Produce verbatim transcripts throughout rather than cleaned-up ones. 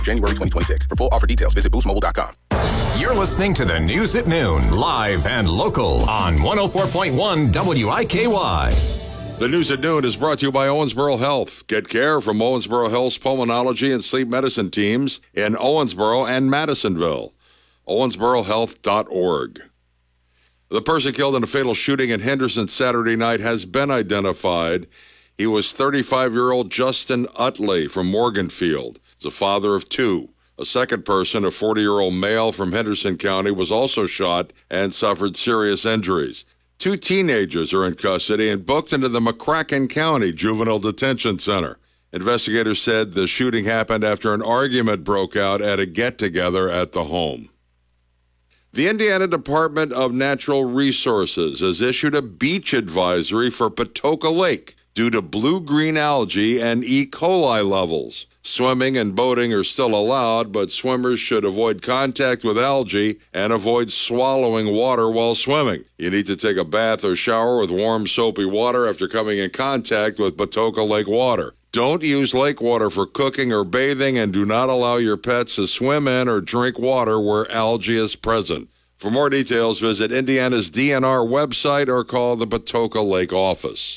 January twenty twenty-six. For full offer details, visit boost mobile dot com. You're listening to the News at Noon, live and local on one oh four point one W I K Y. The News at Noon is brought to you by Owensboro Health. Get care from Owensboro Health's pulmonology and sleep medicine teams in Owensboro and Madisonville. owensboro health dot org. The person killed in a fatal shooting in Henderson Saturday night has been identified. He was thirty-five-year-old Justin Utley from Morganfield. He's a father of two. A second person, a forty-year-old male from Henderson County, was also shot and suffered serious injuries. Two teenagers are in custody and booked into the McCracken County Juvenile Detention Center. Investigators said the shooting happened after an argument broke out at a get-together at the home. The Indiana Department of Natural Resources has issued a beach advisory for Patoka Lake due to blue-green algae and E. coli levels. Swimming and boating are still allowed, but swimmers should avoid contact with algae and avoid swallowing water while swimming. You need to take a bath or shower with warm, soapy water after coming in contact with Patoka Lake water. Don't use lake water for cooking or bathing, and do not allow your pets to swim in or drink water where algae is present. For more details, visit Indiana's D N R website or call the Patoka Lake office.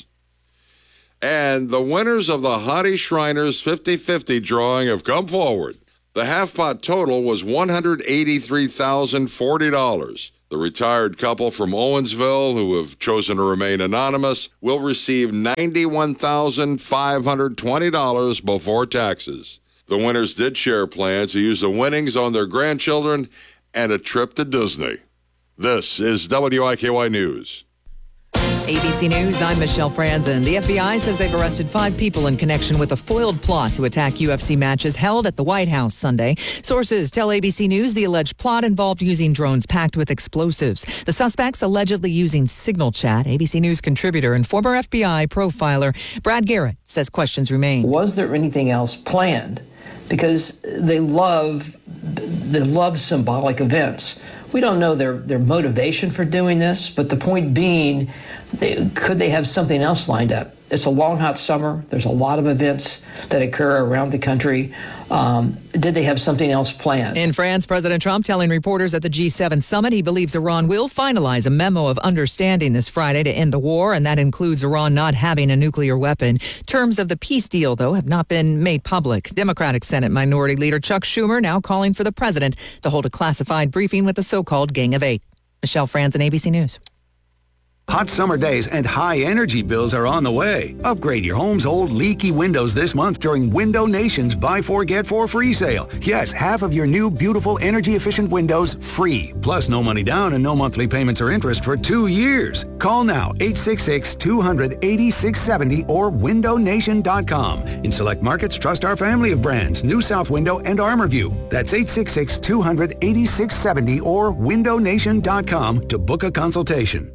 And the winners of the Hottie Shriners fifty-fifty drawing have come forward. The half-pot total was one hundred eighty-three thousand forty dollars. The retired couple from Owensville, who have chosen to remain anonymous, will receive ninety-one thousand five hundred twenty dollars before taxes. The winners did share plans to use the winnings on their grandchildren and a trip to Disney. This is W I K Y News. A B C News, I'm Michelle Franzen. The F B I says they've arrested five people in connection with a foiled plot to attack U F C matches held at the White House Sunday. Sources tell A B C News the alleged plot involved using drones packed with explosives. The suspects allegedly using Signal Chat. A B C News contributor and former F B I profiler Brad Garrett says questions remain. Was there anything else planned? Because they love, they love symbolic events. We don't know their, their motivation for doing this, but the point being, they, could they have something else lined up? It's a long, hot summer. There's a lot of events that occur around the country. Um, did they have something else planned? In France, President Trump telling reporters at the G seven summit he believes Iran will finalize a memo of understanding this Friday to end the war, and that includes Iran not having a nuclear weapon. Terms of the peace deal, though, have not been made public. Democratic Senate Minority Leader Chuck Schumer now calling for the president to hold a classified briefing with the so-called Gang of Eight. Michelle Franzen, A B C News. Hot summer days and high energy bills are on the way. Upgrade your home's old leaky windows this month during Window Nation's Buy Four, Get Four free sale. Yes, half of your new, beautiful, energy-efficient windows free. Plus no money down and no monthly payments or interest for two years. Call now, eight six six, two hundred, eighty-six seventy or window nation dot com. In select markets, trust our family of brands, New South Window and ArmorView. That's eight six six, two hundred, eighty-six seventy or window nation dot com to book a consultation.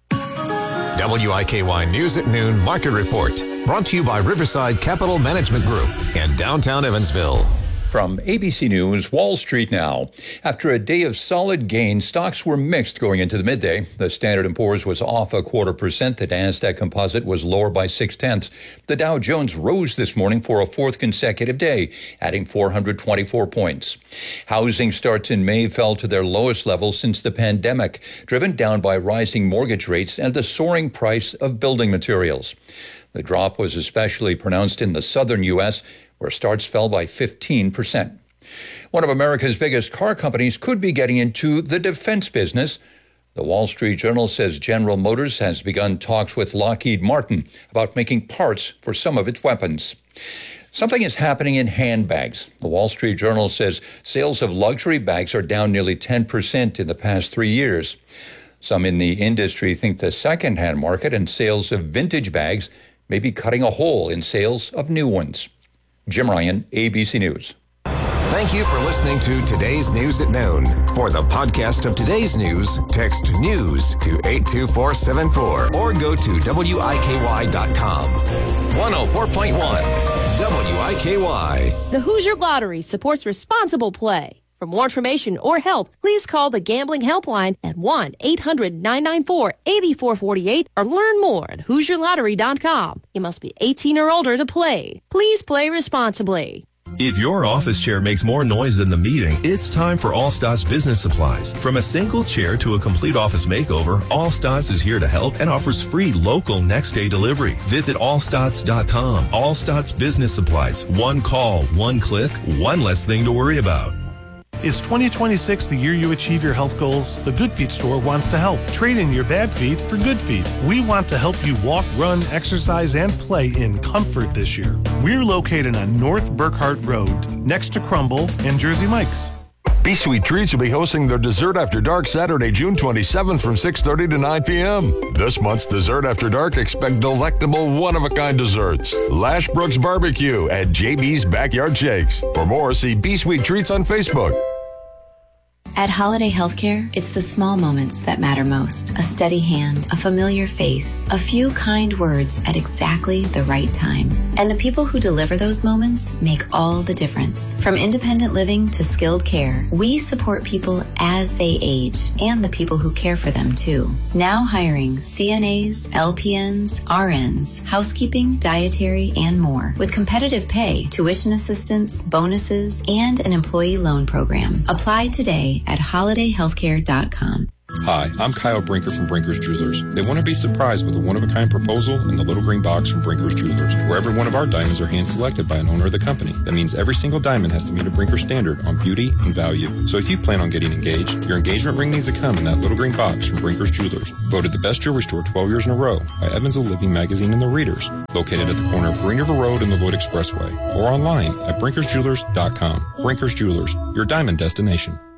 W I K Y News at Noon Market Report, brought to you by Riverside Capital Management Group in downtown Evansville. From A B C News, Wall Street now. After a day of solid gains, stocks were mixed going into the midday. The Standard and Poor's was off a quarter percent. The NASDAQ Composite was lower by six-tenths. The Dow Jones rose this morning for a fourth consecutive day, adding four hundred twenty-four points. Housing starts in May fell to their lowest level since the pandemic, driven down by rising mortgage rates and the soaring price of building materials. The drop was especially pronounced in the southern U S, where starts fell by fifteen percent. One of America's biggest car companies could be getting into the defense business. The Wall Street Journal says General Motors has begun talks with Lockheed Martin about making parts for some of its weapons. Something is happening in handbags. The Wall Street Journal says sales of luxury bags are down nearly ten percent in the past three years. Some in the industry think the secondhand market and sales of vintage bags may be cutting a hole in sales of new ones. Jim Ryan, A B C News. Thank you for listening to today's News at Noon. For the podcast of today's news, text NEWS to eight two four seven four or go to W I K Y dot com. one oh four point one W I K Y. The Hoosier Lottery supports responsible play. For more information or help, please call the Gambling Helpline at one eight hundred nine nine four eight four four eight or learn more at hoosier lottery dot com. You must be eighteen or older to play. Please play responsibly. If your office chair makes more noise than the meeting, it's time for Allstats Business Supplies. From a single chair to a complete office makeover, Allstats is here to help and offers free local next-day delivery. Visit allstats dot com. Allstats Business Supplies. One call, one click, one less thing to worry about. Is twenty twenty-six the year you achieve your health goals? The Good Feet store wants to help. Trade in your bad feet for good feet. We want to help you walk, run, exercise, and play in comfort this year. We're located on North Burkhart Road, next to Crumble and Jersey Mike's. Be Sweet Treats will be hosting their Dessert After Dark Saturday, June twenty-seventh from six thirty to nine p.m. This month's Dessert After Dark, expect delectable one-of-a-kind desserts. Lashbrook's Barbecue at J B's Backyard Shakes. For more, see Be Sweet Treats on Facebook. At Holiday Healthcare, it's the small moments that matter most. A steady hand, a familiar face, a few kind words at exactly the right time. And the people who deliver those moments make all the difference. From independent living to skilled care, we support people as they age and the people who care for them too. Now hiring C N As, L P Ns, R Ns, housekeeping, dietary, and more. With competitive pay, tuition assistance, bonuses, and an employee loan program. Apply today at holiday healthcare dot com. Hi, I'm Kyle Brinker from Brinker's Jewelers. They want to be surprised with a one-of-a-kind proposal in the little green box from Brinker's Jewelers, where every one of our diamonds are hand-selected by an owner of the company. That means every single diamond has to meet a Brinker standard on beauty and value. So if you plan on getting engaged, your engagement ring needs to come in that little green box from Brinker's Jewelers. Voted the best jewelry store twelve years in a row by Evans of Living Magazine and the Readers. Located at the corner of Green River Road and the Lloyd Expressway. Or online at brinkers jewelers dot com. Brinker's Jewelers, your diamond destination.